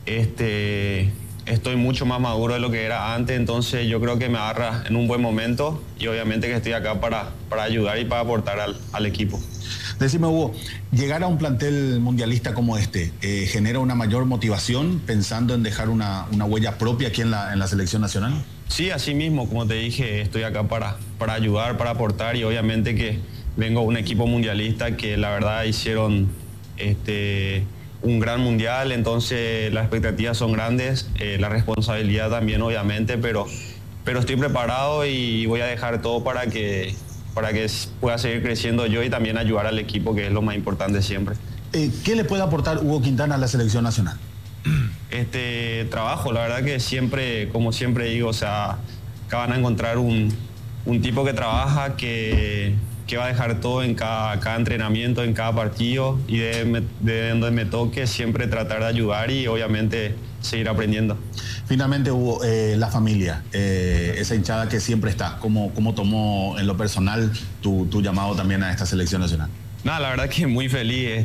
estoy mucho más maduro de lo que era antes, entonces yo creo que me agarra en un buen momento y obviamente que estoy acá para ayudar y para aportar al equipo. Decime, Hugo, llegar a un plantel mundialista como este, ¿genera una mayor motivación pensando en dejar una huella propia aquí en la selección nacional? Sí, así mismo, como te dije, estoy acá para ayudar, para aportar y obviamente que vengo a un equipo mundialista que la verdad hicieron un gran mundial, entonces las expectativas son grandes, la responsabilidad también obviamente, pero estoy preparado y voy a dejar todo para que pueda seguir creciendo yo y también ayudar al equipo, que es lo más importante siempre. ¿Qué le puede aportar Hugo Quintana a la selección nacional? Trabajo, la verdad que siempre, como siempre digo, o sea, acá van a encontrar un tipo que trabaja, que va a dejar todo en cada entrenamiento, en cada partido y de donde me toque siempre tratar de ayudar y obviamente seguir aprendiendo. Finalmente, Hugo, la familia, esa hinchada que siempre está, ¿cómo tomó en lo personal tu llamado también a esta selección nacional? Nada, la verdad que muy feliz.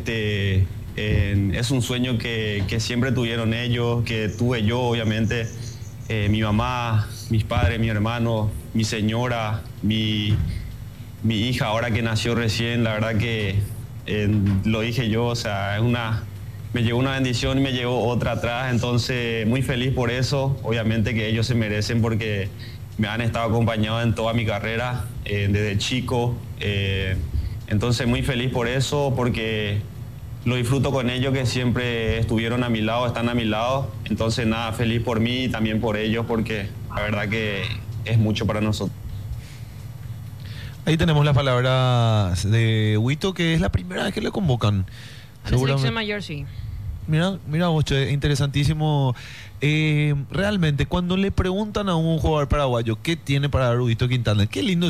Es un sueño que siempre tuvieron ellos, que tuve yo, obviamente. Mi mamá, mis padres, mi hermano, mi señora, mi hija ahora que nació recién, la verdad que lo dije yo, o sea, me llegó una bendición y me llegó otra atrás, entonces muy feliz por eso, obviamente que ellos se merecen porque me han estado acompañados en toda mi carrera, desde chico, entonces muy feliz por eso, porque lo disfruto con ellos que siempre estuvieron a mi lado, están a mi lado, entonces nada, feliz por mí y también por ellos porque la verdad que es mucho para nosotros. Ahí tenemos las palabras de Huito, que es la primera vez que le convocan. La selección mayor, sí. Mira vos, che, interesantísimo. Realmente, cuando le preguntan a un jugador paraguayo qué tiene para dar Huito Quintana, qué lindo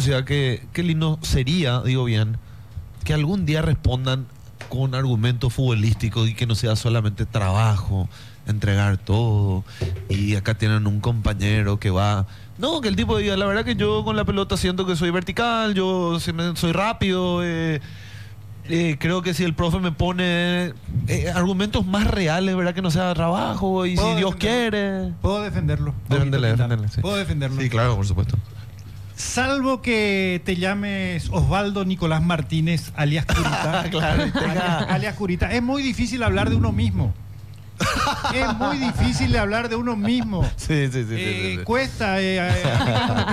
sería, digo bien, que algún día respondan con argumentos futbolísticos y que no sea solamente trabajo, entregar todo. Y acá tienen un compañero que va... No, que el tipo diga, la verdad que yo con la pelota siento que soy vertical, yo soy rápido, creo que si el profe me pone argumentos más reales, ¿verdad? Que no sea trabajo y si Dios quiere... Puedo defenderlo. Defenderle, sí. Puedo defenderlo. Sí, claro, por supuesto. Salvo que te llames Osvaldo Nicolás Martínez, alias Curita. Claro, alias Curita. Es muy difícil hablar de uno mismo. Es muy difícil hablar de uno mismo. Sí. Cuesta. A mí cuando me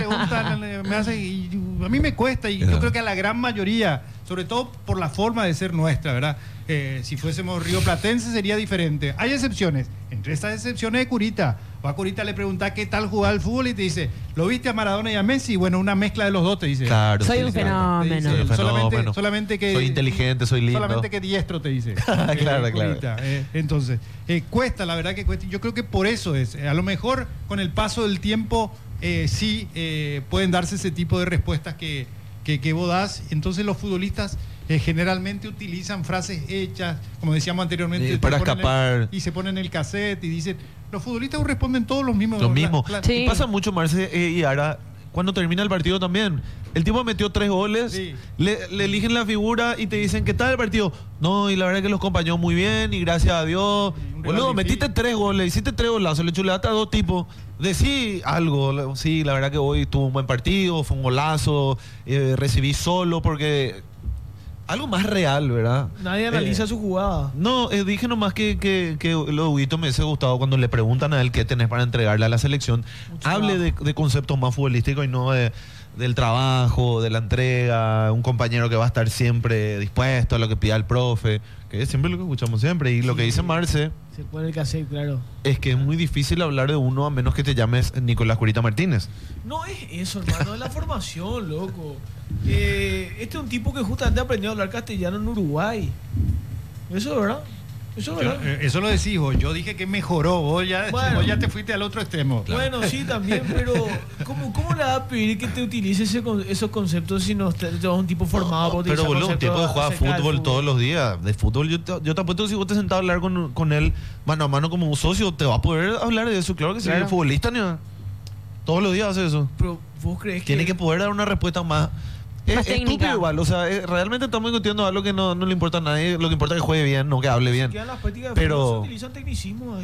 preguntan, a mí me cuesta y yo creo que a la gran mayoría, sobre todo por la forma de ser nuestra, ¿verdad? Si fuésemos rioplatenses sería diferente. Hay excepciones. Entre estas excepciones de Curita. O a Curita le pregunta qué tal jugar al fútbol y te dice, ¿lo viste a Maradona y a Messi? Bueno, una mezcla de los dos te dice. Claro, soy un fenómeno. Solamente que... Soy inteligente, soy lindo. Solamente que diestro te dice. Claro. Entonces, cuesta, la verdad que cuesta. Yo creo que por eso es. A lo mejor con el paso del tiempo sí pueden darse ese tipo de respuestas que vos das. Entonces los futbolistas generalmente utilizan frases hechas, como decíamos anteriormente, para escapar. Y se ponen el cassette y dicen, los futbolistas responden todos los mismos. Lo mismo. Sí. Y pasa mucho, Marce y Ara, cuando termina el partido también. El tipo metió 3 goles, sí. le eligen la figura y te dicen, ¿qué tal el partido? No, y la verdad es que los acompañó muy bien y gracias a Dios. Boludo, metiste 3 goles, hiciste 3 golazos, le chuleaste a 2 tipos. Decí algo, sí, la verdad que hoy tuvo un buen partido, fue un golazo, recibí solo porque... Algo más real, ¿verdad? Nadie analiza su jugada. No, dije nomás que lo Huguito me hubiese gustado cuando le preguntan a él qué tenés para entregarle a la selección. Hable de conceptos más futbolísticos y no del trabajo, de la entrega, un compañero que va a estar siempre dispuesto a lo que pida el profe, que es siempre lo que escuchamos siempre. Y lo que dice Marce... Se pone el cassette, claro. Es que es muy difícil hablar de uno a menos que te llames Nicolás Curita Martínez. No es eso, hermano, es la formación, loco. Este es un tipo que justamente aprendió a hablar castellano en Uruguay. Eso, ¿verdad? Eso lo decís vos. Yo dije que mejoró. Vos ya te fuiste al otro extremo. Bueno, sí, también, pero ¿cómo le vas a pedir que te utilice esos conceptos si no es un tipo formado? Pero boludo, un tipo que juega fútbol todos los días. De fútbol, yo te apuesto, si vos te sentás a hablar con él mano a mano como un socio, te va a poder hablar de eso. Claro que sí, el futbolista todos los días hace eso. Pero vos crees que... Tiene que poder dar una respuesta más... Es estúpido igual, o sea, realmente estamos discutiendo algo que no le importa a nadie, lo que importa es que juegue bien, no que hable bien. Las prácticas de pero se utilizan tecnicismos.